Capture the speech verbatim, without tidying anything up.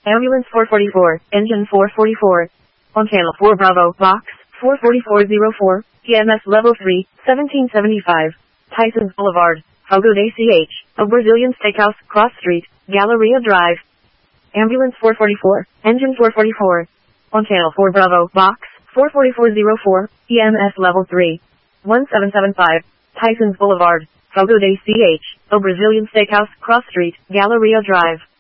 Ambulance four forty-four, engine four forty-four. On channel four Bravo, box four forty-four oh four, P M S level three, seventeen seventy-five. Tysons Boulevard, Fogo de C H, a Brazilian steakhouse, Cross Street, Galleria Drive. Ambulance four forty-four, engine four forty-four. On channel four Bravo, box four forty-four oh four, E M S level three, one seven seven five. Tysons Boulevard, Fogo de C H, a Brazilian steakhouse, Cross Street, Galleria Drive.